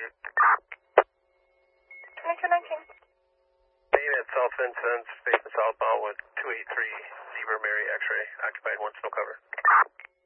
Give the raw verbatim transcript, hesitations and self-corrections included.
twenty-two nineteen. Main at South Vincent, facing southbound with two eight three Zebra Mary X-ray, occupied one, snow cover.